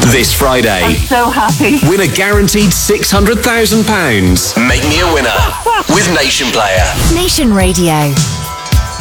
This Friday, I'm so happy. win a guaranteed £600,000. Make me a winner with Nation Player. Nation Radio.